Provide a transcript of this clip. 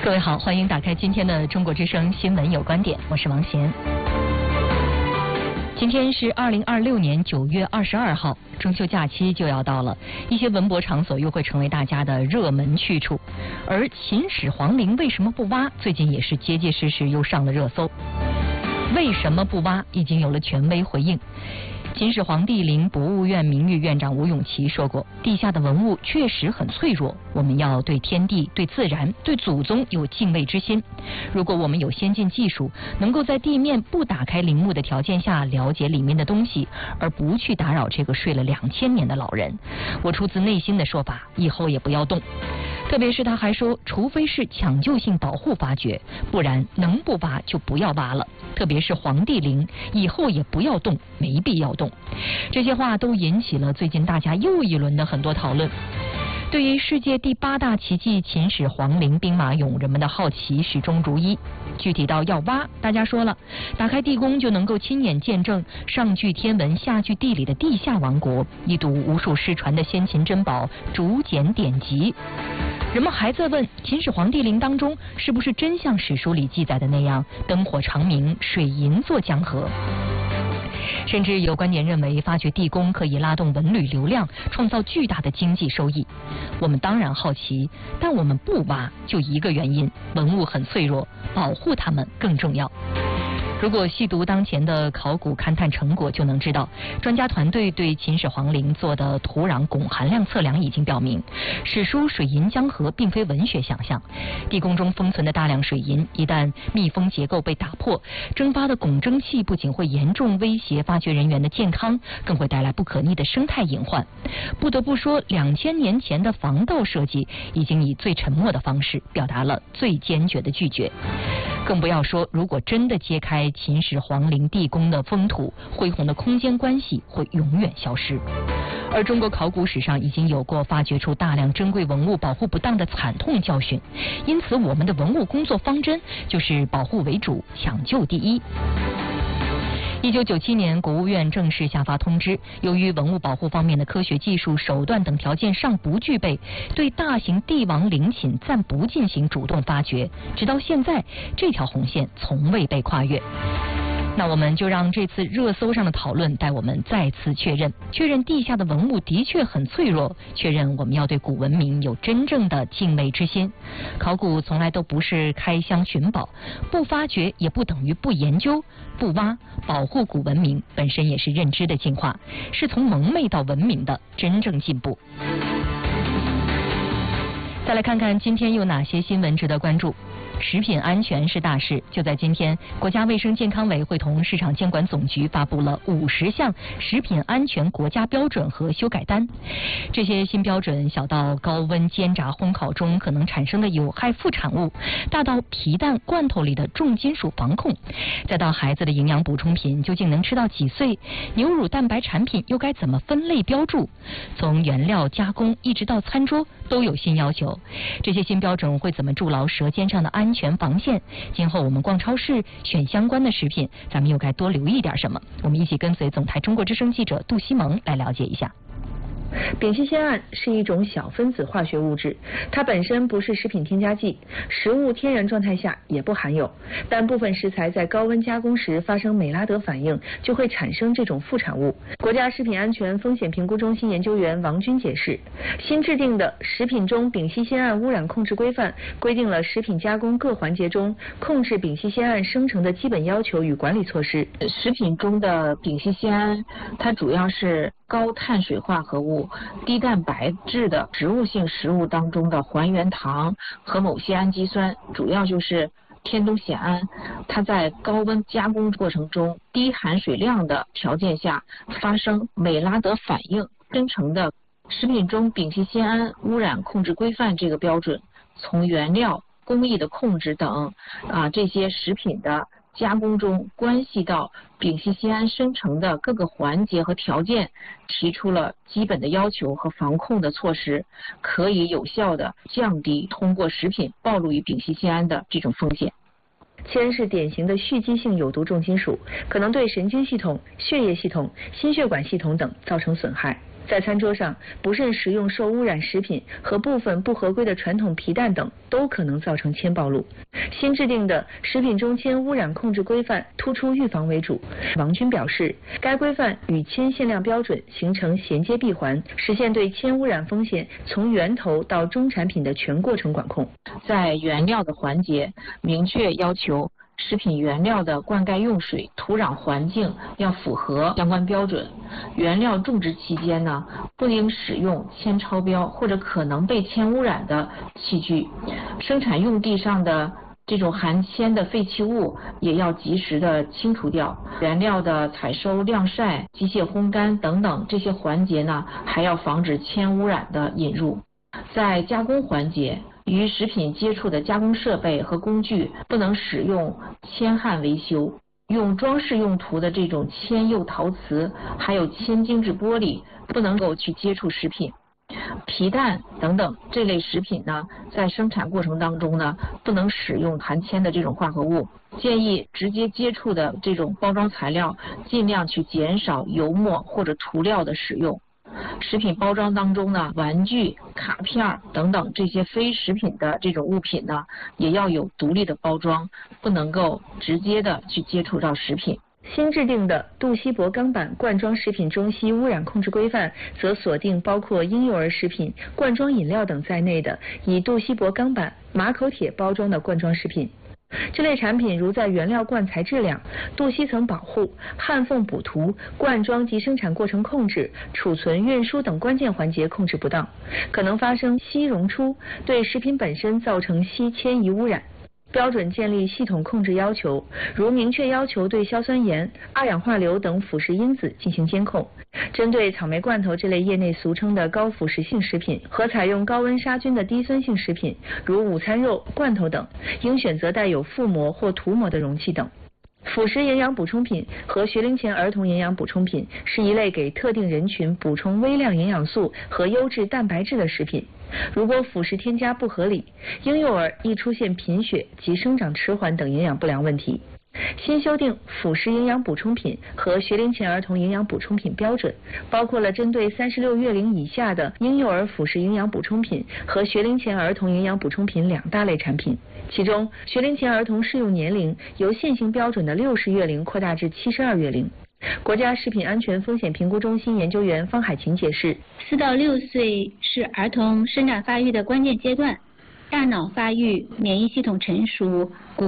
各位好，欢迎打开今天的中国之声新闻有观点，我是王贤。今天是2026年9月22号，中秋假期就要到了，一些文博场所又会成为大家的热门去处。而秦始皇陵为什么不挖？最近也是结结实实又上了热搜。为什么不挖？已经有了权威回应。秦始皇帝陵博物院名誉院长吴永琪说过，地下的文物确实很脆弱，我们要对天地、对自然、对祖宗有敬畏之心。如果我们有先进技术，能够在地面不打开陵墓的条件下了解里面的东西，而不去打扰这个睡了2000年的老人，我出自内心的说法，以后也不要动。特别是他还说，除非是抢救性保护发掘，不然能不挖就不要挖了。特别是皇帝陵，以后也不要动，没必要动。这些话都引起了最近大家又一轮的很多讨论。对于世界第8大奇迹秦始皇陵兵马俑，人们的好奇始终如一。具体到要挖，大家说了，打开地宫就能够亲眼见证上具天文下具地理的地下王国，一睹无数失传的先秦珍宝，竹简典籍。人们还在问，秦始皇帝陵当中是不是真像史书里记载的那样，灯火长明，水银作江河？甚至有观点认为，发掘地宫可以拉动文旅流量，创造巨大的经济收益。我们当然好奇，但我们不挖，就一个原因：文物很脆弱，保护它们更重要。如果细读当前的考古勘探成果，就能知道，专家团队对秦始皇陵做的土壤汞含量测量已经表明，史书水银江河并非文学想象。地宫中封存的大量水银，一旦密封结构被打破，蒸发的汞蒸气不仅会严重威胁发掘人员的健康，更会带来不可逆的生态隐患。不得不说，2000年前的防盗设计已经以最沉默的方式表达了最坚决的拒绝。更不要说，如果真的揭开秦始皇陵地宫的封土，恢宏的空间关系会永远消失。而中国考古史上已经有过发掘出大量珍贵文物保护不当的惨痛教训，因此我们的文物工作方针就是保护为主，抢救第一。1997年，国务院正式下发通知，由于文物保护方面的科学技术手段等条件尚不具备，对大型帝王陵寝暂不进行主动发掘。直到现在，这条红线从未被跨越。那我们就让这次热搜上的讨论带我们再次确认地下的文物的确很脆弱，确认我们要对古文明有真正的敬畏之心。考古从来都不是开箱寻宝，不发掘也不等于不研究，不挖，保护古文明本身也是认知的进化，是从蒙昧到文明的真正进步。再来看看今天有哪些新闻值得关注。食品安全是大事，就在今天，国家卫生健康委会同市场监管总局发布了50项食品安全国家标准和修改单。这些新标准小到高温煎炸烘烤中可能产生的有害副产物，大到皮蛋罐头里的重金属防控，再到孩子的营养补充品究竟能吃到几岁，牛乳蛋白产品又该怎么分类标注，从原料加工一直到餐桌都有新要求。这些新标准会怎么筑牢舌尖上的安全防线？今后我们逛超市选相关的食品，咱们又该多留意点什么？我们一起跟随总台中国之声记者杜西蒙来了解一下。 丙烯酰胺是一种小分子化学物质，它本身不是食品添加剂，食物天然状态下也不含有，但部分食材在高温加工时发生美拉德反应，就会产生这种副产物。国家食品安全风险评估中心研究员王军解释，新制定的《食品中丙烯酰胺污染控制规范》规定了食品加工各环节中控制丙烯酰胺生成的基本要求与管理措施。 食品中的丙烯酰胺，它主要是高碳水化合物、低蛋白质的植物性食物当中的还原糖和某些氨基酸，主要就是天冬酰胺，它在高温加工过程中低含水量的条件下发生美拉德反应生成的。食品中丙烯酰胺污染控制规范这个标准，从原料、工艺的控制等这些食品的加工中关系到丙烯酰胺生成的各个环节和条件，提出了基本的要求和防控的措施，可以有效地降低通过食品暴露于丙烯酰胺的这种风险。 铅是典型的蓄积性有毒重金属，可能对神经系统、血液系统、心血管系统等造成损害。 在餐桌上不慎食用受污染食品和部分不合规的传统皮蛋等，都可能造成铅暴露。新制定的食品中铅污染控制规范突出预防为主。王军表示，该规范与铅限量标准形成衔接闭环，实现对铅污染风险从源头到终产品的全过程管控。 在原料的环节，明确要求食品原料的灌溉用水、土壤环境要符合相关标准。原料种植期间呢，不应使用铅超标或者可能被铅污染的器具。生产用地上的这种含铅的废弃物也要及时的清除掉。原料的采收、晾晒、机械烘干等等这些环节呢，还要防止铅污染的引入。在加工环节，与食品接触的加工设备和工具不能使用铅焊维修，用装饰用途的这种铅釉陶瓷还有铅精制玻璃不能够去接触食品。皮蛋等等这类食品呢，在生产过程当中呢，不能使用含铅的这种化合物。建议直接接触的这种包装材料，尽量去减少油墨或者涂料的使用。食品包装当中呢，玩具、卡片等等这些非食品的这种物品呢，也要有独立的包装，不能够直接的去接触到食品。 新制定的杜锡箔钢板罐装食品中稀污染控制规范则锁定包括婴幼儿食品、罐装饮料等在内的以杜锡箔钢板、马口铁包装的罐装食品。这类产品如在原料罐材质量、镀锡层保护、焊缝补涂、灌装及生产过程控制、储存、运输等关键环节控制不当，可能发生锡溶出，对食品本身造成锡铅遗污染。标准建立系统控制要求，如明确要求对硝酸盐、二氧化硫等腐蚀因子进行监控。针对草莓罐头这类业内俗称的高腐蚀性食品和采用高温杀菌的低酸性食品，如午餐肉、罐头等，应选择带有覆膜或涂膜的容器等。辅食营养补充品和学龄前儿童营养补充品是一类给特定人群补充微量营养素和优质蛋白质的食品。如果辅食添加不合理，婴幼儿易出现贫血及生长迟缓等营养不良问题。新修订辅食营养补充品和学龄前儿童营养补充品标准，包括了针对36月龄以下的婴幼儿辅食营养补充品和学龄前儿童营养补充品两大类产品。其中，学龄前儿童适用年龄由现行标准的60月龄扩大至72月龄。国家食品安全风险评估中心研究员方海琴解释 ，4到6岁是儿童生长发育的关键阶段，大脑发育、免疫系统成熟、骨